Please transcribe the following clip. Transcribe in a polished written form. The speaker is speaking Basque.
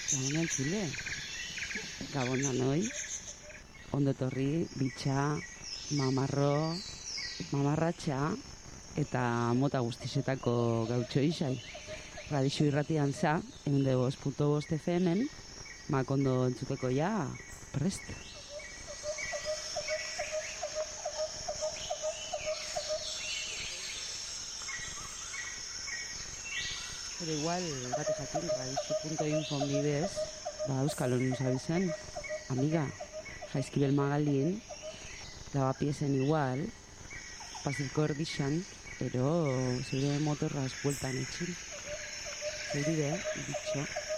Gabon entzule, Gabon danoi, ondo etorri, bitxa, mamarro, mamarratxa, eta mota guztizetako gautxo izai. Radixo irratian za, 102.5 FM-en, makondo entzuteko ja, prest. Pero igual, bate jakin, radixo.info bidez, Euskal Honin zabizen, amiga, jaizkibel magalien, daba piesen igual, pasiko erdixan, pero zeure motorraz bueltan etxin. Zeuride, bitxo.